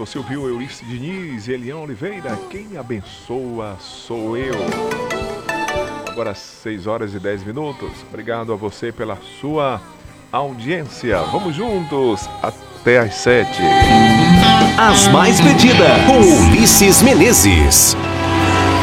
você ouviu Eurice Diniz e Elian Oliveira. Quem abençoa sou eu. Agora 6 horas e 10 minutos. Obrigado a você pela sua audiência. Vamos juntos até às 7. As Mais Pedidas, com Ulisses Menezes.